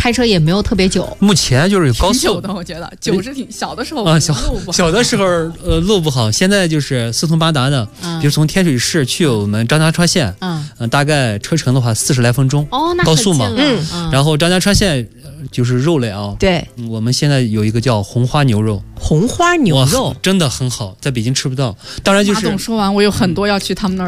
开车也没有特别久。 目前就是有高速挺久的，我觉得久是挺小的时候啊， 路不好小的时候路不好，现在就是四通八达的。比如从天水市去我们张家川县，大概车程的话40来分钟。 哦，那高速嘛，然后张家川县就是肉类啊， 对， 我们现在有一个叫红花牛肉， 红花牛肉真的很好，在北京吃不到。当然就是马总说完，我有很多要去他们那儿